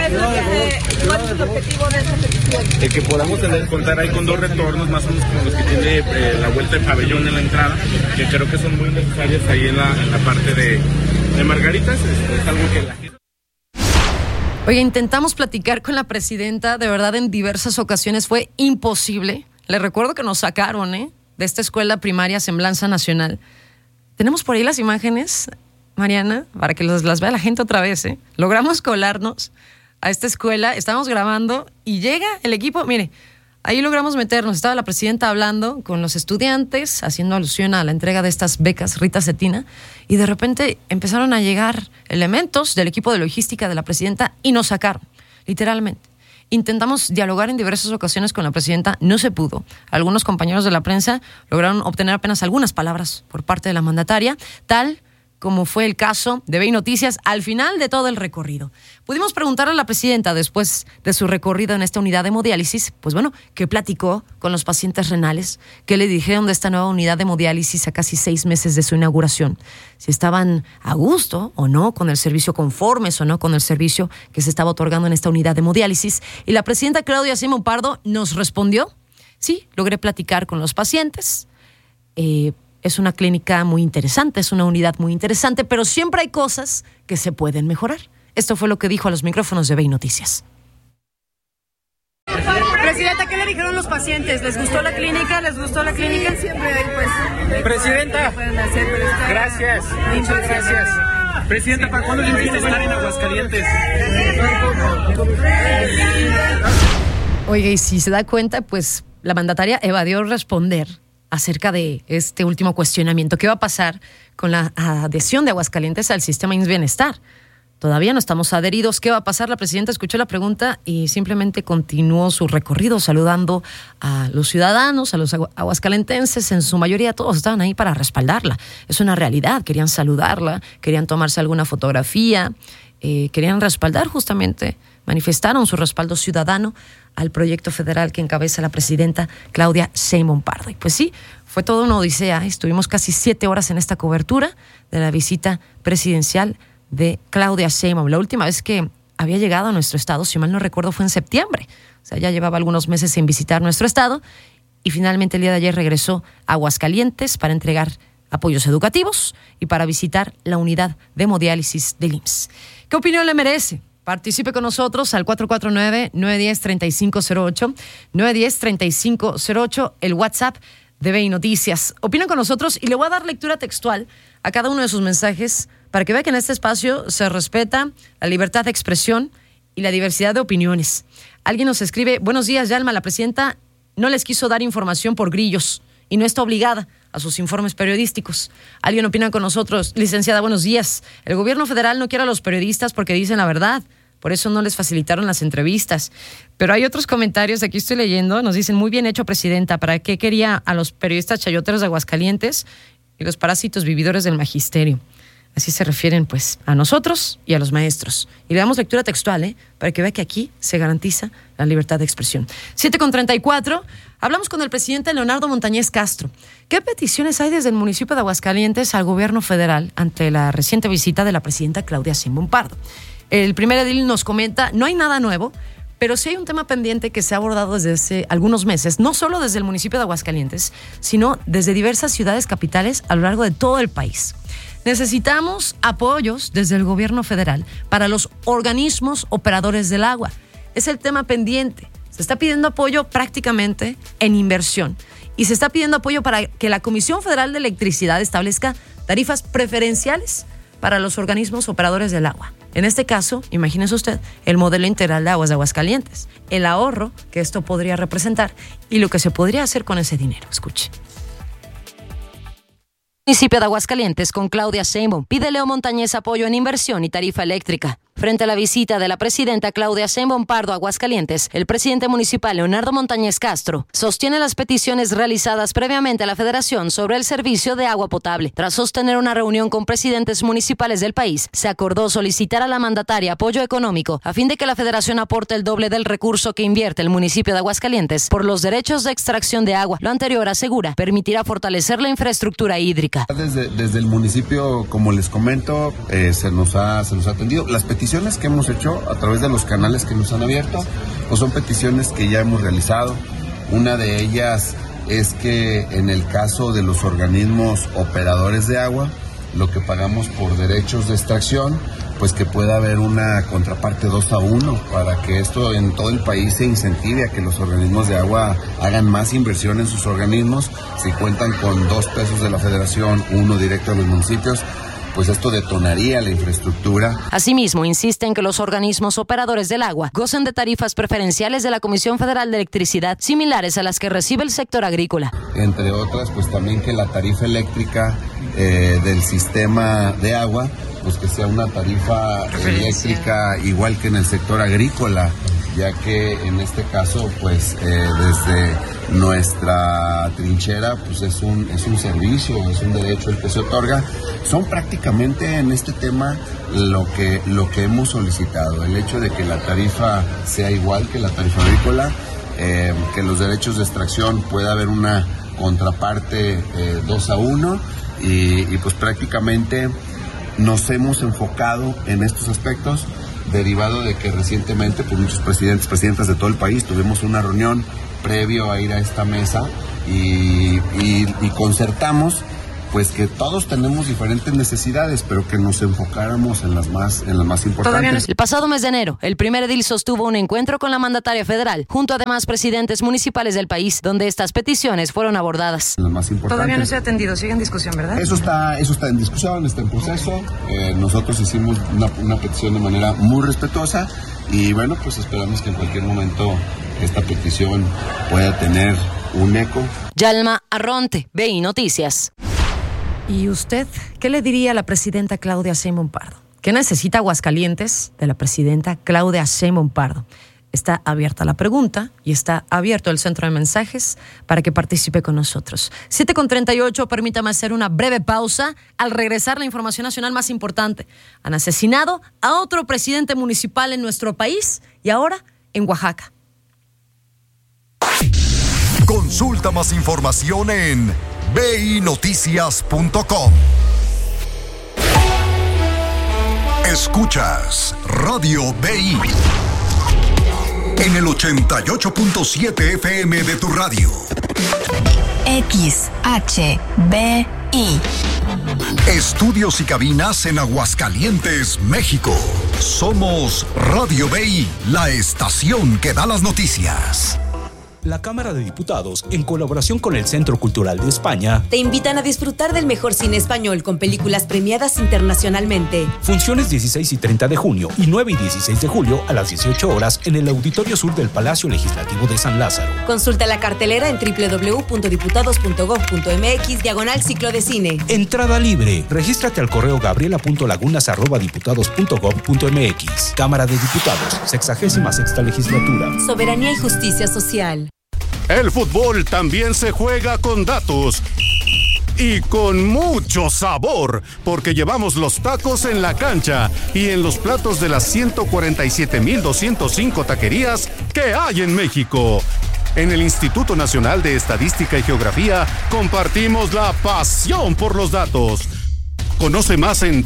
¿Cuál es el objetivo de esta petición? El que podamos contar ahí con 2 retornos, más o menos como los que tiene la vuelta de pabellón en la entrada, que creo que son muy necesarias ahí en la parte de Margaritas. Es algo que la gente... Oye, intentamos platicar con la presidenta, de verdad en diversas ocasiones fue imposible. Le recuerdo que nos sacaron de esta escuela primaria Semblanza Nacional. Tenemos por ahí las imágenes, Mariana, para que las vea la gente otra vez. Logramos colarnos a esta escuela, estábamos grabando y llega el equipo, mire, ahí logramos meternos, estaba la presidenta hablando con los estudiantes, haciendo alusión a la entrega de estas becas Rita Cetina, y de repente empezaron a llegar elementos del equipo de logística de la presidenta y nos sacaron, literalmente. Intentamos dialogar en diversas ocasiones con la presidenta, no se pudo. Algunos compañeros de la prensa lograron obtener apenas algunas palabras por parte de la mandataria, tal como fue el caso de BEI Noticias al final de todo el recorrido. Pudimos preguntar a la presidenta después de su recorrido en esta unidad de hemodiálisis, qué platicó con los pacientes renales, qué le dijeron de esta nueva unidad de hemodiálisis a casi 6 meses de su inauguración, si estaban a gusto o no con el servicio, conformes o no con el servicio que se estaba otorgando en esta unidad de hemodiálisis. Y la presidenta Claudia Sheinbaum Pardo nos respondió, sí, logré platicar con los pacientes, es una clínica muy interesante, es una unidad muy interesante, pero siempre hay cosas que se pueden mejorar. Esto fue lo que dijo a los micrófonos de BEI Noticias. Presidenta, ¿qué le dijeron los pacientes? ¿Les gustó la clínica? Siempre hay, Presidenta, gracias, muchas gracias. Presidenta, ¿para cuándo le invita a estar en Aguascalientes? Oiga, y si se da cuenta, la mandataria evadió responder acerca de este último cuestionamiento. ¿Qué va a pasar con la adhesión de Aguascalientes al sistema IMSS Bienestar? Todavía no estamos adheridos. ¿Qué va a pasar? La presidenta escuchó la pregunta y simplemente continuó su recorrido saludando a los ciudadanos, a los aguascalentenses. En su mayoría todos estaban ahí para respaldarla. Es una realidad. Querían saludarla, querían tomarse alguna fotografía, querían respaldar justamente, manifestaron su respaldo ciudadano al proyecto federal que encabeza la presidenta Claudia Sheinbaum Pardo. Y sí, fue toda una odisea. Estuvimos casi 7 horas en esta cobertura de la visita presidencial de Claudia Sheinbaum. La última vez que había llegado a nuestro estado, si mal no recuerdo, fue en septiembre. O sea, ya llevaba algunos meses sin visitar nuestro estado y finalmente el día de ayer regresó a Aguascalientes para entregar apoyos educativos y para visitar la unidad de hemodiálisis del IMSS. ¿Qué opinión le merece? Participe con nosotros al 449-910-3508, 910-3508, el WhatsApp de BEI Noticias. Opina con nosotros y le voy a dar lectura textual a cada uno de sus mensajes para que vea que en este espacio se respeta la libertad de expresión y la diversidad de opiniones. Alguien nos escribe: buenos días, Yalma, la presidenta no les quiso dar información por grillos y no está obligada a sus informes periodísticos. Alguien opina con nosotros: licenciada, buenos días. El gobierno federal no quiere a los periodistas porque dicen la verdad. Por eso no les facilitaron las entrevistas. Pero hay otros comentarios, aquí estoy leyendo, nos dicen: muy bien hecho, presidenta. ¿Para qué quería a los periodistas chayoteros de Aguascalientes y los parásitos vividores del magisterio? Así se refieren, a nosotros y a los maestros. Y le damos lectura textual, para que vea que aquí se garantiza la libertad de expresión. 7:34, hablamos con el presidente Leonardo Montañez Castro. ¿Qué peticiones hay desde el municipio de Aguascalientes al gobierno federal ante la reciente visita de la presidenta Claudia Sheinbaum Pardo? El primer edil nos comenta: no hay nada nuevo, Pero sí hay un tema pendiente que se ha abordado desde hace algunos meses, no solo desde el municipio de Aguascalientes, sino desde diversas ciudades capitales a lo largo de todo el país. Necesitamos apoyos desde el gobierno federal para los organismos operadores del agua. Es el tema pendiente. Se está pidiendo apoyo prácticamente en inversión y se está pidiendo apoyo para que la Comisión Federal de Electricidad establezca tarifas preferenciales para los organismos operadores del agua. En este caso, imagínese usted el modelo integral de aguas de Aguascalientes, el ahorro que esto podría representar y lo que se podría hacer con ese dinero. Escuche. Municipio de Aguascalientes con Claudia Sheinbaum pide Leo Montañez apoyo en inversión y tarifa eléctrica. Frente a la visita de la presidenta Claudia Sheinbaum Pardo a Aguascalientes, el presidente municipal Leonardo Montañez Castro sostiene las peticiones realizadas previamente a la Federación sobre el servicio de agua potable. Tras sostener una reunión con presidentes municipales del país, se acordó solicitar a la mandataria apoyo económico a fin de que la Federación aporte el doble del recurso que invierte el municipio de Aguascalientes por los derechos de extracción de agua. Lo anterior, asegura, permitirá fortalecer la infraestructura hídrica. Desde el municipio, como les comento, se nos ha atendido. Las peticiones que hemos hecho a través de los canales que nos han abierto, pues son peticiones que ya hemos realizado. Una de ellas es que en el caso de los organismos operadores de agua, lo que pagamos por derechos de extracción, pues que pueda haber una contraparte 2-1 para que esto en todo el país se incentive a que los organismos de agua hagan más inversión en sus organismos. Si cuentan con 2 pesos de la Federación, 1 directo a los municipios, pues esto detonaría la infraestructura. Asimismo, insiste en que los organismos operadores del agua gocen de tarifas preferenciales de la Comisión Federal de Electricidad, similares a las que recibe el sector agrícola. Entre otras, pues también que la tarifa eléctrica del sistema de agua, pues que sea una tarifa eléctrica igual que en el sector agrícola, ya que en este caso, pues desde nuestra trinchera, pues es un servicio, es un derecho el que se otorga. Son prácticamente en este tema lo que hemos solicitado, el hecho de que la tarifa sea igual que la tarifa agrícola, que los derechos de extracción pueda haber una contraparte 2-1 y pues prácticamente nos hemos enfocado en estos aspectos, derivado de que recientemente pues muchos presidentas de todo el país tuvimos una reunión previo a ir a esta mesa y concertamos pues que todos tenemos diferentes necesidades, pero que nos enfocáramos en las más importantes. El pasado mes de enero, el primer edil sostuvo un encuentro con la mandataria federal, junto a demás presidentes municipales del país, donde estas peticiones fueron abordadas. Las más importantes. Todavía no se ha atendido, sigue en discusión, ¿verdad? Eso está en discusión, está en proceso. Nosotros hicimos una petición de manera muy respetuosa y bueno, pues esperamos que en cualquier momento esta petición pueda tener un eco. Yalma Arronte, BI Noticias. ¿Y usted qué le diría a la presidenta Claudia Sheinbaum Pardo? ¿Qué necesita Aguascalientes de la presidenta Claudia Sheinbaum Pardo? Está abierta la pregunta y está abierto el centro de mensajes para que participe con nosotros. 7:38, permítame hacer una breve pausa. Al regresar, la información nacional más importante. Han asesinado a otro presidente municipal en nuestro país y ahora en Oaxaca. Consulta más información en binoticias.com. Escuchas Radio BI en el 88.7 FM de tu radio. XHBI. Estudios y cabinas en Aguascalientes, México. Somos Radio BI, la estación que da las noticias. La Cámara de Diputados, en colaboración con el Centro Cultural de España, te invitan a disfrutar del mejor cine español con películas premiadas internacionalmente. Funciones 16 y 30 de junio y 9 y 16 de julio a las 18 horas en el Auditorio Sur del Palacio Legislativo de San Lázaro. Consulta la cartelera en www.diputados.gov.mx/ciclo de cine. Entrada libre. Regístrate al correo gabriela.lagunas@diputados.gov.mx. Cámara de Diputados, 66ª Legislatura. Soberanía y justicia social. El fútbol también se juega con datos y con mucho sabor, porque llevamos los tacos en la cancha y en los platos de las 147,205 taquerías que hay en México. En el Instituto Nacional de Estadística y Geografía compartimos la pasión por los datos. Conoce más en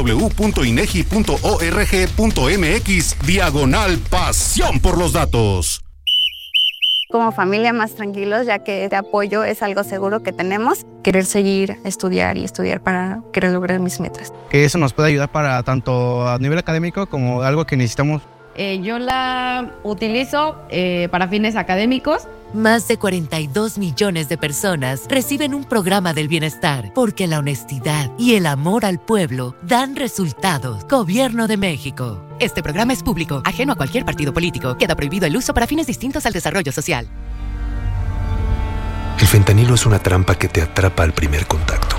www.inegi.org.mx/pasión por los datos. Como familia más tranquilos, ya que este apoyo es algo seguro que tenemos. Querer seguir, estudiar para querer lograr mis metas. Que eso nos puede ayudar para tanto a nivel académico como algo que necesitamos. Yo la utilizo para fines académicos. Más de 42 millones de personas reciben un programa del bienestar porque la honestidad y el amor al pueblo dan resultados. Gobierno de México. Este programa es público, ajeno a cualquier partido político. Queda prohibido el uso para fines distintos al desarrollo social. El fentanilo es una trampa que te atrapa al primer contacto.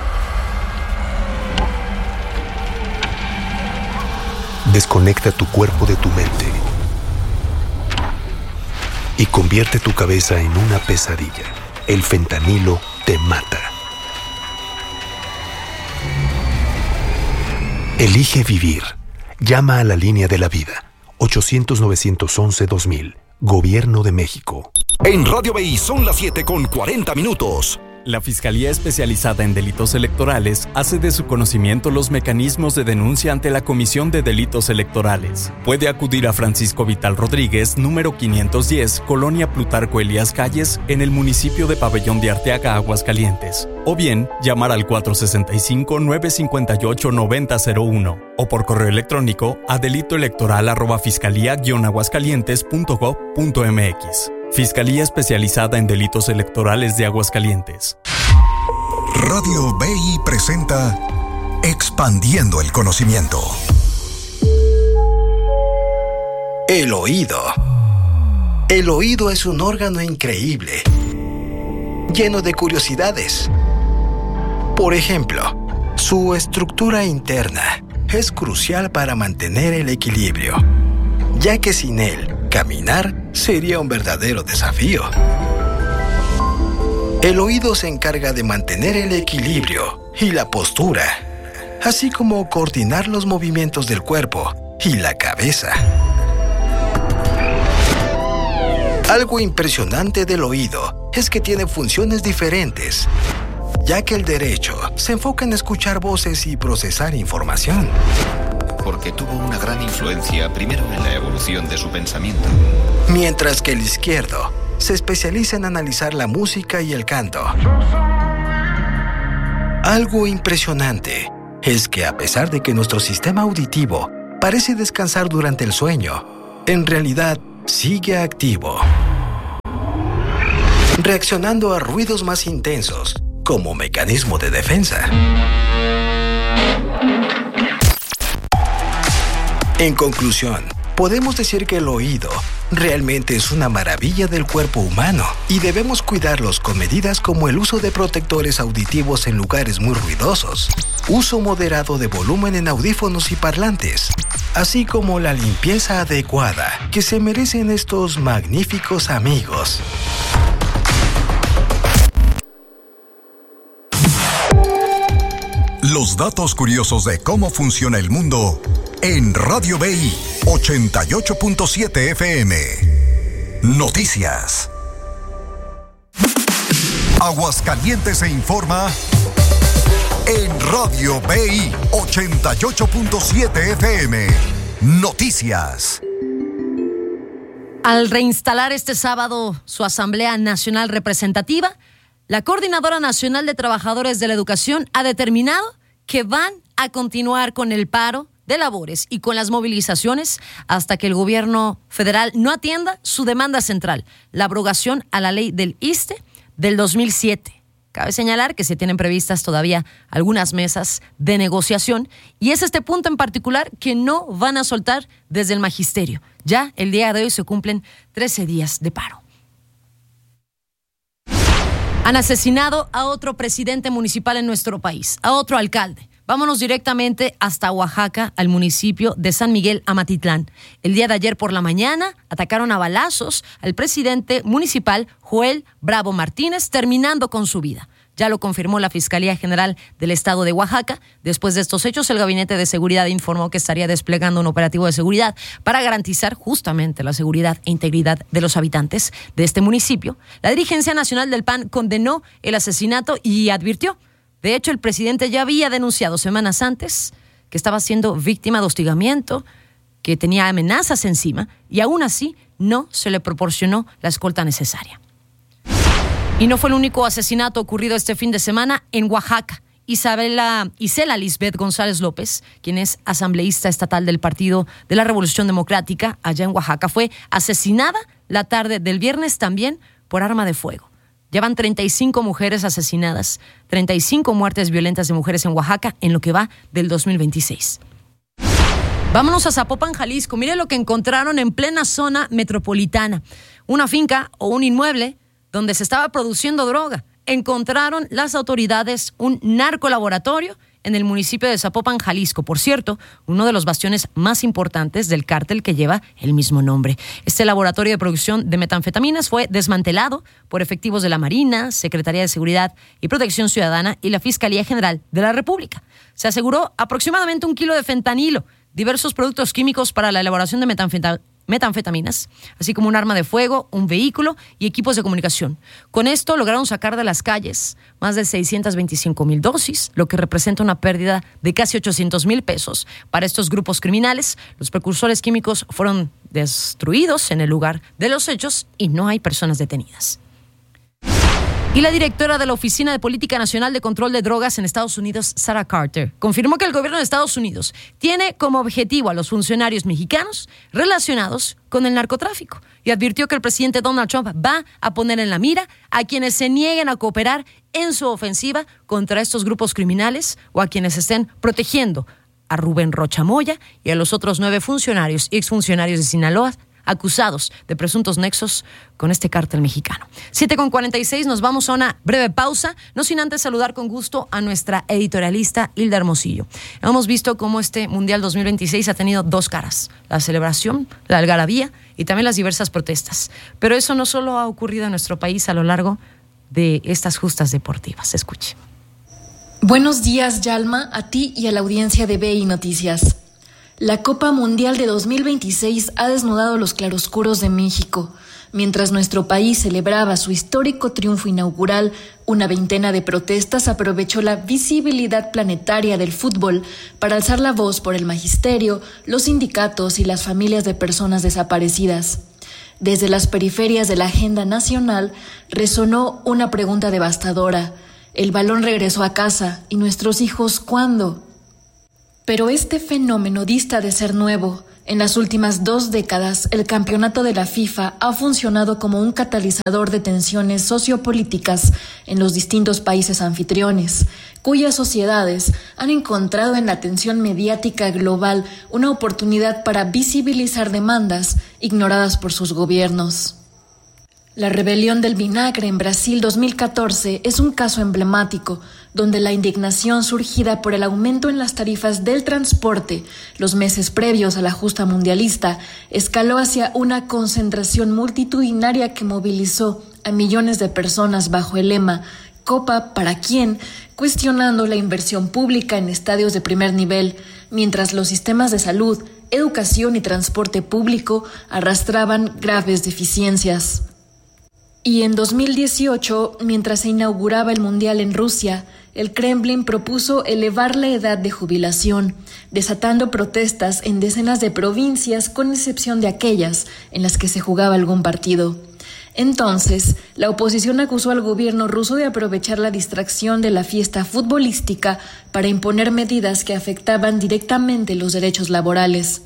Desconecta tu cuerpo de tu mente y convierte tu cabeza en una pesadilla. El fentanilo te mata. Elige vivir. Llama a la línea de la vida. 800-911-2000. Gobierno de México. En Radio BI son las 7:40. La Fiscalía Especializada en Delitos Electorales hace de su conocimiento los mecanismos de denuncia ante la Comisión de Delitos Electorales. Puede acudir a Francisco Vital Rodríguez, número 510, Colonia Plutarco Elías Calles, en el municipio de Pabellón de Arteaga, Aguascalientes. O bien, llamar al 465-958-9001 o por correo electrónico a delitoelectoral@fiscalía-aguascalientes.gov.mx. Fiscalía Especializada en Delitos Electorales de Aguascalientes. Radio BI presenta Expandiendo el Conocimiento. El oído. El oído es un órgano increíble, lleno de curiosidades. Por ejemplo, su estructura interna es crucial para mantener el equilibrio, ya que sin él, caminar sería un verdadero desafío. El oído se encarga de mantener el equilibrio y la postura, así como coordinar los movimientos del cuerpo y la cabeza. Algo impresionante del oído es que tiene funciones diferentes, ya que el derecho se enfoca en escuchar voces y procesar información. Porque tuvo una gran influencia primero en la evolución de su pensamiento. Mientras que el izquierdo se especializa en analizar la música y el canto. Algo impresionante es que a pesar de que nuestro sistema auditivo parece descansar durante el sueño, en realidad sigue activo, reaccionando a ruidos más intensos como mecanismo de defensa. En conclusión, podemos decir que el oído realmente es una maravilla del cuerpo humano y debemos cuidarlos con medidas como el uso de protectores auditivos en lugares muy ruidosos, uso moderado de volumen en audífonos y parlantes, así como la limpieza adecuada que se merecen estos magníficos amigos. Los datos curiosos de cómo funciona el mundo en Radio BI 88.7 FM. Noticias. Aguascalientes se informa en Radio BI 88.7 FM. Noticias. Al reinstalar este sábado su Asamblea Nacional Representativa, la Coordinadora Nacional de Trabajadores de la Educación ha determinado que van a continuar con el paro de labores y con las movilizaciones hasta que el gobierno federal no atienda su demanda central, la abrogación a la ley del ISSSTE del 2007. Cabe señalar que se tienen previstas todavía algunas mesas de negociación y es este punto en particular que no van a soltar desde el magisterio. Ya el día de hoy se cumplen 13 días de paro. Han asesinado a otro presidente municipal en nuestro país, a otro alcalde. Vámonos directamente hasta Oaxaca, al municipio de San Miguel Amatitlán. El día de ayer por la mañana atacaron a balazos al presidente municipal Joel Bravo Martínez, terminando con su vida. Ya lo confirmó la Fiscalía General del Estado de Oaxaca. Después de estos hechos, el Gabinete de Seguridad informó que estaría desplegando un operativo de seguridad para garantizar justamente la seguridad e integridad de los habitantes de este municipio. La dirigencia nacional del PAN condenó el asesinato y advirtió: De hecho, el presidente ya había denunciado semanas antes que estaba siendo víctima de hostigamiento, que tenía amenazas encima, y aún así no se le proporcionó la escolta necesaria. Y no fue el único asesinato ocurrido este fin de semana en Oaxaca. Isela Lisbeth González López, quien es asambleísta estatal del Partido de la Revolución Democrática allá en Oaxaca, fue asesinada la tarde del viernes también por arma de fuego. Llevan 35 mujeres asesinadas, 35 muertes violentas de mujeres en Oaxaca en lo que va del 2026. Vámonos a Zapopan, Jalisco. Mire lo que encontraron en plena zona metropolitana. Una finca o un inmueble donde se estaba produciendo droga. Encontraron las autoridades un narcolaboratorio en el municipio de Zapopan, Jalisco. Por cierto, uno de los bastiones más importantes del cártel que lleva el mismo nombre. Este laboratorio de producción de metanfetaminas fue desmantelado por efectivos de la Marina, Secretaría de Seguridad y Protección Ciudadana y la Fiscalía General de la República. Se aseguró aproximadamente 1 kilo de fentanilo, diversos productos químicos para la elaboración de metanfetaminas, así como un arma de fuego, un vehículo y equipos de comunicación. Con esto lograron sacar de las calles más de 625,000 dosis, lo que representa una pérdida de casi 800,000 pesos. Para estos grupos criminales, los precursores químicos fueron destruidos en el lugar de los hechos y no hay personas detenidas. Y la directora de la Oficina de Política Nacional de Control de Drogas en Estados Unidos, Sarah Carter, confirmó que el gobierno de Estados Unidos tiene como objetivo a los funcionarios mexicanos relacionados con el narcotráfico y advirtió que el presidente Donald Trump va a poner en la mira a quienes se nieguen a cooperar en su ofensiva contra estos grupos criminales o a quienes estén protegiendo a Rubén Rocha Moya y a los otros 9 funcionarios y exfuncionarios de Sinaloa acusados de presuntos nexos con este cártel mexicano. 7:46, nos vamos a una breve pausa, no sin antes saludar con gusto a nuestra editorialista Hilda Hermosillo. Hemos visto cómo este Mundial 2026 ha tenido 2 caras, la celebración, la algarabía y también las diversas protestas. Pero eso no solo ha ocurrido en nuestro país a lo largo de estas justas deportivas. Escuche. Buenos días, Yalma, a ti y a la audiencia de BI Noticias. La Copa Mundial de 2026 ha desnudado los claroscuros de México. Mientras nuestro país celebraba su histórico triunfo inaugural, una veintena de protestas aprovechó la visibilidad planetaria del fútbol para alzar la voz por el magisterio, los sindicatos y las familias de personas desaparecidas. Desde las periferias de la agenda nacional resonó una pregunta devastadora. El balón regresó a casa, ¿y nuestros hijos cuándo? Pero este fenómeno dista de ser nuevo. En las últimas 2 décadas, el campeonato de la FIFA ha funcionado como un catalizador de tensiones sociopolíticas en los distintos países anfitriones, cuyas sociedades han encontrado en la atención mediática global una oportunidad para visibilizar demandas ignoradas por sus gobiernos. La rebelión del vinagre en Brasil 2014 es un caso emblemático, donde la indignación surgida por el aumento en las tarifas del transporte los meses previos a la justa mundialista escaló hacia una concentración multitudinaria que movilizó a millones de personas bajo el lema «Copa para quién?», cuestionando la inversión pública en estadios de primer nivel, mientras los sistemas de salud, educación y transporte público arrastraban graves deficiencias. Y en 2018, mientras se inauguraba el Mundial en Rusia, el Kremlin propuso elevar la edad de jubilación, desatando protestas en decenas de provincias, con excepción de aquellas en las que se jugaba algún partido. Entonces, la oposición acusó al gobierno ruso de aprovechar la distracción de la fiesta futbolística para imponer medidas que afectaban directamente los derechos laborales.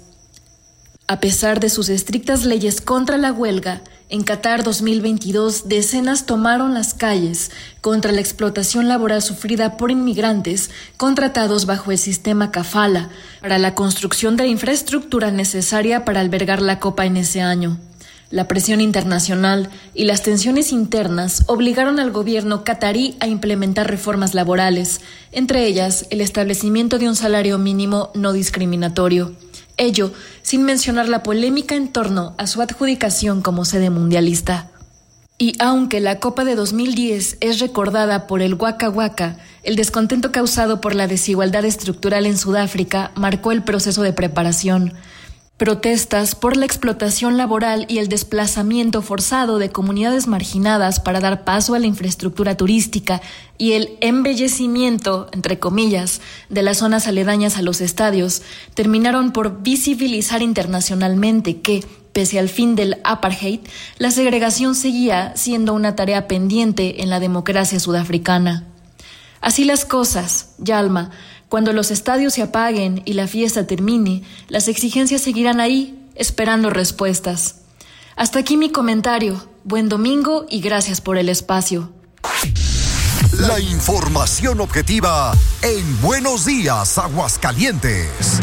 A pesar de sus estrictas leyes contra la huelga, en Qatar 2022 decenas tomaron las calles contra la explotación laboral sufrida por inmigrantes contratados bajo el sistema Kafala para la construcción de la infraestructura necesaria para albergar la Copa en ese año. La presión internacional y las tensiones internas obligaron al gobierno catarí a implementar reformas laborales, entre ellas el establecimiento de un salario mínimo no discriminatorio. Ello sin mencionar la polémica en torno a su adjudicación como sede mundialista. Y aunque la Copa de 2010 es recordada por el Waka Waka, el descontento causado por la desigualdad estructural en Sudáfrica marcó el proceso de preparación. Protestas por la explotación laboral y el desplazamiento forzado de comunidades marginadas para dar paso a la infraestructura turística y el embellecimiento, entre comillas, de las zonas aledañas a los estadios, terminaron por visibilizar internacionalmente que, pese al fin del apartheid, la segregación seguía siendo una tarea pendiente en la democracia sudafricana. Así las cosas, Yalma. Cuando los estadios se apaguen y la fiesta termine, las exigencias seguirán ahí, esperando respuestas. Hasta aquí mi comentario. Buen domingo y gracias por el espacio. La información objetiva en Buenos Días, Aguascalientes.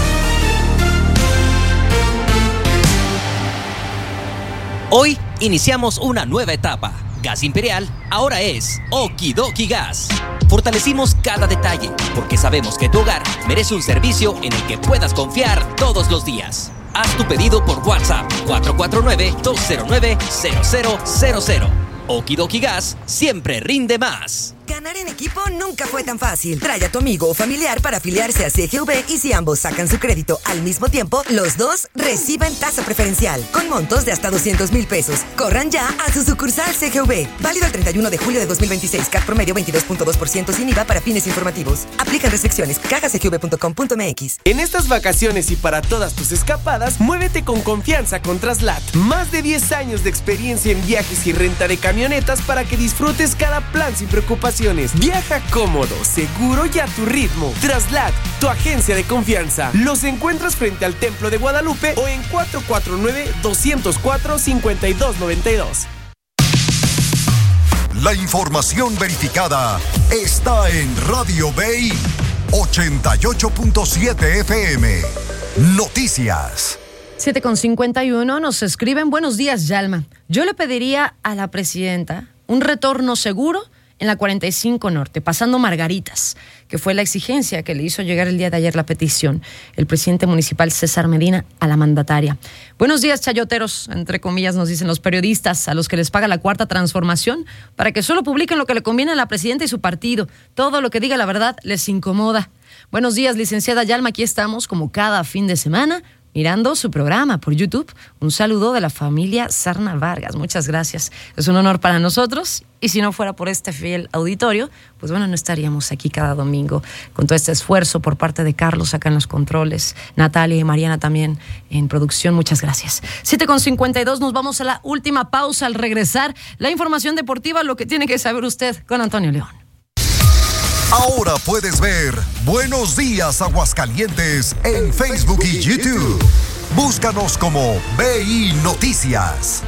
Hoy iniciamos una nueva etapa. Gas Imperial ahora es Okidoki Gas. Fortalecimos cada detalle porque sabemos que tu hogar merece un servicio en el que puedas confiar todos los días. Haz tu pedido por WhatsApp 449-209-0000. Okidoki Gas siempre rinde más. Ganar en equipo nunca fue tan fácil. Trae a tu amigo o familiar para afiliarse a CGV y si ambos sacan su crédito al mismo tiempo, los dos reciben tasa preferencial con montos de hasta 200,000 pesos. Corran ya a su sucursal CGV. Válido el 31 de julio de 2026. CAT promedio 22.2% sin IVA para fines informativos. Aplican restricciones. cajacgv.com.mx. En estas vacaciones y para todas tus escapadas, muévete con confianza con Traslat. Más de 10 años de experiencia en viajes y renta de camionetas para que disfrutes cada plan sin preocupaciones. Viaja cómodo, seguro y a tu ritmo. Traslat, tu agencia de confianza. Los encuentras frente al Templo de Guadalupe o en 449-204-5292. La información verificada está en Radio BI 88.7 FM. Noticias. 7:51 nos escriben: buenos días, Yalma. Yo le pediría a la presidenta un retorno seguro en la 45 Norte, pasando Margaritas, que fue la exigencia que le hizo llegar el día de ayer la petición el presidente municipal César Medina a la mandataria. Buenos días, chayoteros, entre comillas nos dicen los periodistas a los que les paga la Cuarta Transformación para que solo publiquen lo que le conviene a la presidenta y su partido. Todo lo que diga la verdad les incomoda. Buenos días, licenciada Yalma, aquí estamos como cada fin de semana, mirando su programa por YouTube. Un saludo de la familia Sarna Vargas. Muchas gracias. Es un honor para nosotros y si no fuera por este fiel auditorio, pues bueno, no estaríamos aquí cada domingo con todo este esfuerzo por parte de Carlos acá en los controles, Natalia y Mariana también en producción. Muchas gracias. 7:52, nos vamos a la última pausa. Al regresar, la información deportiva, lo que tiene que saber usted con Antonio León. Ahora puedes ver Buenos Días Aguascalientes en Facebook y YouTube. Búscanos como BI Noticias.